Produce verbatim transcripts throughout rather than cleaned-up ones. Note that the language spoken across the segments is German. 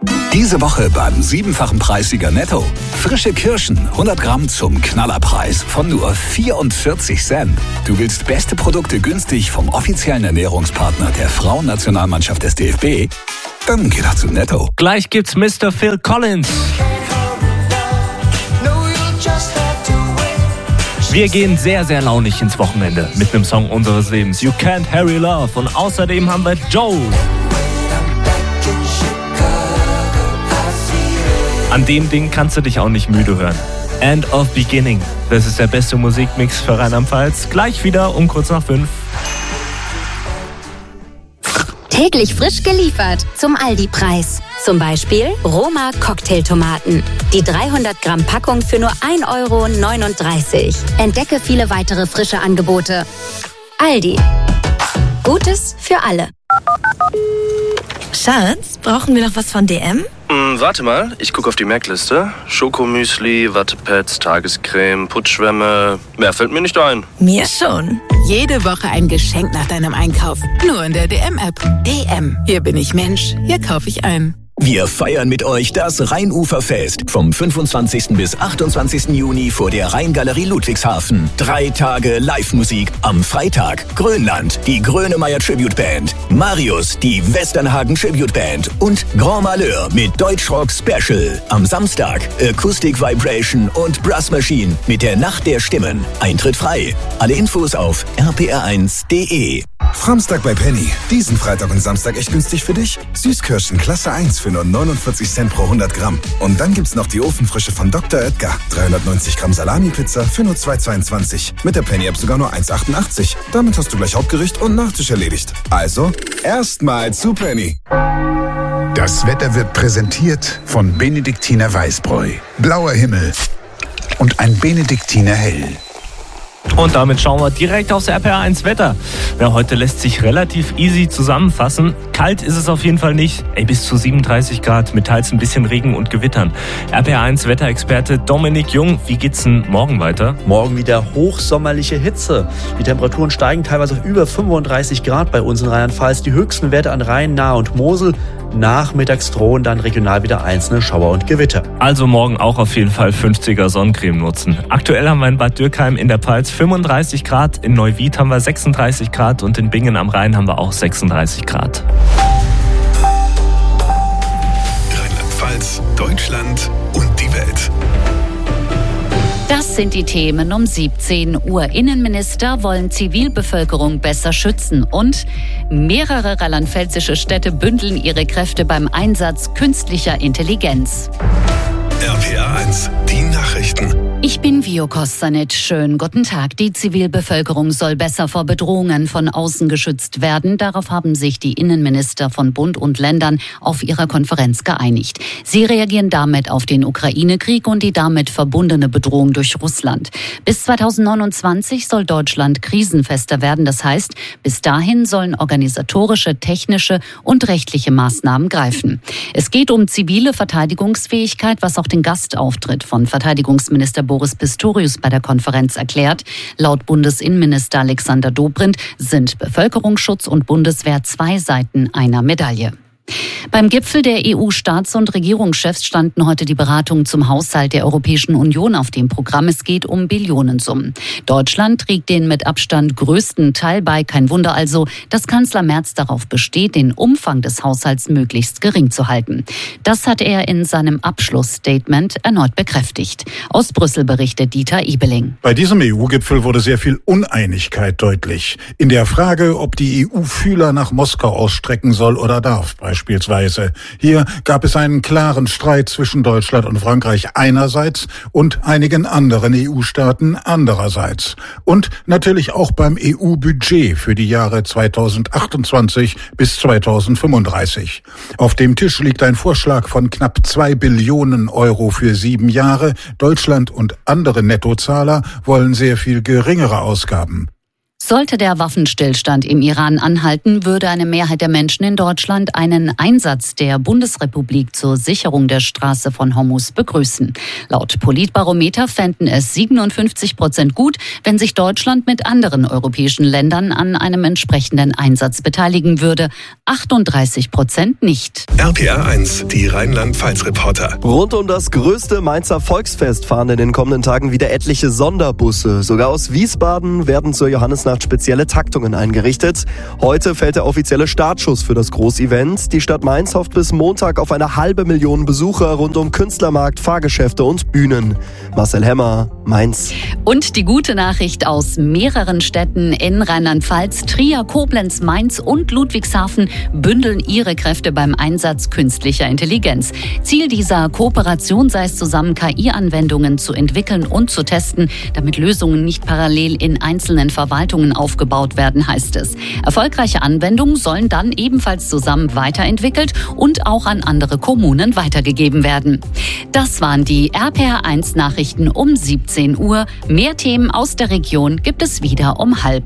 Diese Woche beim siebenfachen Preissieger Netto. Frische Kirschen, hundert Gramm zum Knallerpreis von nur vierundvierzig Cent. Du willst beste Produkte günstig vom offiziellen Ernährungspartner der Frauennationalmannschaft des D F B? Dann geh doch zu Netto. Gleich gibt's Mister Phil Collins. Wir gehen sehr, sehr launig ins Wochenende mit einem Song unseres Lebens, You Can't Hurry Love. Und außerdem haben wir Joe. An dem Ding kannst du dich auch nicht müde hören. End of Beginning. Das ist der beste Musikmix für Rheinland-Pfalz. Gleich wieder um kurz nach fünf. Täglich frisch geliefert zum Aldi-Preis. Zum Beispiel Roma Cocktailtomaten. Die dreihundert Gramm Packung für nur ein Euro neununddreißig. Entdecke viele weitere frische Angebote. Aldi. Gutes für alle. Schatz, brauchen wir noch was von D M? Hm, warte mal, ich gucke auf die Merkliste. Schokomüsli, Wattepads, Tagescreme, Putzschwämme. Mehr fällt mir nicht ein. Mir schon. Jede Woche ein Geschenk nach deinem Einkauf. Nur in der D M-App. D M. Hier bin ich Mensch. Hier kaufe ich ein. Wir feiern mit euch das Rheinuferfest vom fünfundzwanzigsten bis achtundzwanzigsten Juni vor der Rheingalerie Ludwigshafen. Drei Tage Live-Musik. Am Freitag Grönland, die Grönemeyer Tribute Band, Marius, die Westernhagen Tribute Band und Grand Malheur mit Deutschrock Special. Am Samstag Acoustic Vibration und Brass Machine mit der Nacht der Stimmen. Eintritt frei. Alle Infos auf r p r eins punkt d e. Samstag bei Penny. Diesen Freitag und Samstag echt günstig für dich. Süßkirschen Klasse eins für nur neunundvierzig Cent pro hundert Gramm. Und dann gibt's noch die Ofenfrische von Doktor Oetker. dreihundertneunzig Gramm Salami-Pizza für nur zwei zweiundzwanzig. Mit der Penny-App sogar nur eins achtundachtzig. Damit hast du gleich Hauptgericht und Nachtisch erledigt. Also, erstmal zu Penny. Das Wetter wird präsentiert von Benediktiner Weißbräu. Blauer Himmel und ein Benediktiner Hell. Und damit schauen wir direkt aufs R P R eins Wetter. Ja, heute lässt sich relativ easy zusammenfassen. Kalt ist es auf jeden Fall nicht. Ey, bis zu siebenunddreißig Grad mit teils ein bisschen Regen und Gewittern. R P R eins Wetterexperte Dominik Jung, wie geht's denn morgen weiter? Morgen wieder hochsommerliche Hitze. Die Temperaturen steigen teilweise auf über fünfunddreißig Grad bei uns in Rheinland-Pfalz. Die höchsten Werte an Rhein, Nahe und Mosel. Nachmittags drohen dann regional wieder einzelne Schauer und Gewitter. Also morgen auch auf jeden Fall fünfziger Sonnencreme nutzen. Aktuell haben wir in Bad Dürkheim in der Pfalz fünfunddreißig Grad, in Neuwied haben wir sechsunddreißig Grad und in Bingen am Rhein haben wir auch sechsunddreißig Grad. Rheinland-Pfalz, Deutschland und die Welt. Das sind die Themen um siebzehn Uhr. Innenminister wollen Zivilbevölkerung besser schützen und mehrere rheinland-pfälzische Städte bündeln ihre Kräfte beim Einsatz künstlicher Intelligenz. R P R eins, die Nachrichten. Ich bin Vio Kostanic. Schönen guten Tag. Die Zivilbevölkerung soll besser vor Bedrohungen von außen geschützt werden. Darauf haben sich die Innenminister von Bund und Ländern auf ihrer Konferenz geeinigt. Sie reagieren damit auf den Ukraine-Krieg und die damit verbundene Bedrohung durch Russland. Bis zweitausendneunundzwanzig soll Deutschland krisenfester werden. Das heißt, bis dahin sollen organisatorische, technische und rechtliche Maßnahmen greifen. Es geht um zivile Verteidigungsfähigkeit, was auch den Gastauftritt von Verteidigungsminister Boris Pistorius bei der Konferenz erklärt. Laut Bundesinnenminister Alexander Dobrindt sind Bevölkerungsschutz und Bundeswehr zwei Seiten einer Medaille. Beim Gipfel der E U-Staats- und Regierungschefs standen heute die Beratungen zum Haushalt der Europäischen Union auf dem Programm. Es geht um Billionensummen. Deutschland trägt den mit Abstand größten Teil bei. Kein Wunder also, dass Kanzler Merz darauf besteht, den Umfang des Haushalts möglichst gering zu halten. Das hat er in seinem Abschlussstatement erneut bekräftigt. Aus Brüssel berichtet Dieter Ebeling. Bei diesem E U-Gipfel wurde sehr viel Uneinigkeit deutlich. In der Frage, ob die E U Fühler nach Moskau ausstrecken soll oder darf, beispielsweise. Hier gab es einen klaren Streit zwischen Deutschland und Frankreich einerseits und einigen anderen E U-Staaten andererseits. Und natürlich auch beim E U-Budget für die Jahre zweitausendachtundzwanzig bis zweitausendfünfunddreißig. Auf dem Tisch liegt ein Vorschlag von knapp zwei Billionen Euro für sieben Jahre. Deutschland und andere Nettozahler wollen sehr viel geringere Ausgaben. Sollte der Waffenstillstand im Iran anhalten, würde eine Mehrheit der Menschen in Deutschland einen Einsatz der Bundesrepublik zur Sicherung der Straße von Hormuz begrüßen. Laut Politbarometer fänden es siebenundfünfzig Prozent gut, wenn sich Deutschland mit anderen europäischen Ländern an einem entsprechenden Einsatz beteiligen würde. achtunddreißig Prozent nicht. R P R eins, die Rheinland-Pfalz-Reporter. Rund um das größte Mainzer Volksfest fahren in den kommenden Tagen wieder etliche Sonderbusse. Sogar aus Wiesbaden werden zur Johannisnacht spezielle Taktungen eingerichtet. Heute fällt der offizielle Startschuss für das Großevent. Die Stadt Mainz hofft bis Montag auf eine halbe Million Besucher rund um Künstlermarkt, Fahrgeschäfte und Bühnen. Marcel Hemmer, Mainz. Und die gute Nachricht aus mehreren Städten in Rheinland-Pfalz, Trier, Koblenz, Mainz und Ludwigshafen bündeln ihre Kräfte beim Einsatz künstlicher Intelligenz. Ziel dieser Kooperation sei es zusammen, K I-Anwendungen zu entwickeln und zu testen, damit Lösungen nicht parallel in einzelnen Verwaltungen aufgebaut werden, heißt es. Erfolgreiche Anwendungen sollen dann ebenfalls zusammen weiterentwickelt und auch an andere Kommunen weitergegeben werden. Das waren die R P R eins Nachrichten um siebzehn Uhr. Mehr Themen aus der Region gibt es wieder um halb.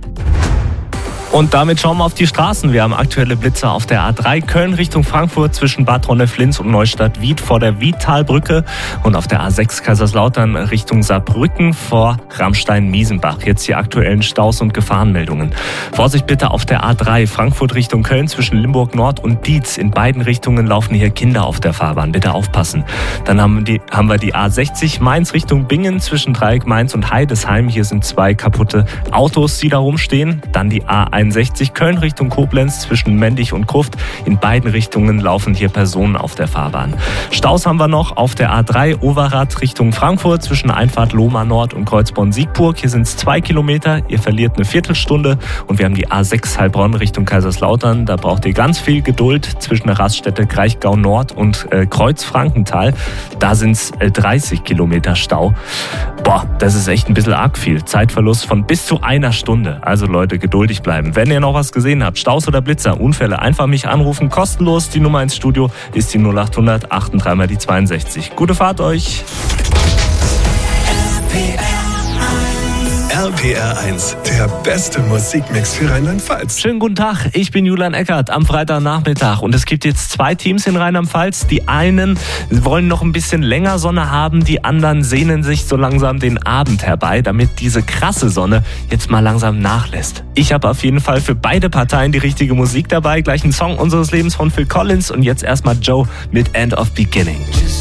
Und damit schauen wir auf die Straßen. Wir haben aktuelle Blitzer auf der A drei Köln Richtung Frankfurt zwischen Bad Ronneflins und Neustadt-Wied vor der Wiedtalbrücke und auf der A sechs Kaiserslautern Richtung Saarbrücken vor Ramstein-Miesenbach. Jetzt die aktuellen Staus und Gefahrenmeldungen. Vorsicht bitte auf der A drei Frankfurt Richtung Köln zwischen Limburg Nord und Dietz. In beiden Richtungen laufen hier Kinder auf der Fahrbahn. Bitte aufpassen. Dann haben, die, haben wir die A sechzig Mainz Richtung Bingen zwischen Dreieck Mainz und Heidesheim. Hier sind zwei kaputte Autos, die da rumstehen. Dann die A einundsechzig Köln Richtung Koblenz zwischen Mendig und Gruft. In beiden Richtungen laufen hier Personen auf der Fahrbahn. Staus haben wir noch auf der A drei Overath Richtung Frankfurt zwischen Einfahrt Lohmar Nord und Kreuzborn-Siegburg. Hier sind es zwei Kilometer. Ihr verliert eine Viertelstunde. Und wir haben die A sechs Heilbronn Richtung Kaiserslautern. Da braucht ihr ganz viel Geduld zwischen der Raststätte Kraichgau Nord und äh, Kreuz-Frankenthal. Da sind es äh, dreißig Kilometer Stau. Boah, das ist echt ein bisschen arg viel. Zeitverlust von bis zu einer Stunde. Also Leute, geduldig bleiben. Wenn ihr noch was gesehen habt, Staus oder Blitzer, Unfälle, einfach mich anrufen, kostenlos. Die Nummer ins Studio ist die null achthundert achtunddreißig mal die zweiundsechzig. Gute Fahrt euch. R P R eins, der beste Musikmix für Rheinland-Pfalz. Schönen guten Tag, ich bin Julian Eckert am Freitagnachmittag und es gibt jetzt zwei Teams in Rheinland-Pfalz. Die einen wollen noch ein bisschen länger Sonne haben, die anderen sehnen sich so langsam den Abend herbei, damit diese krasse Sonne jetzt mal langsam nachlässt. Ich habe auf jeden Fall für beide Parteien die richtige Musik dabei. Gleich ein Song unseres Lebens von Phil Collins und jetzt erstmal Joe mit End of Beginning.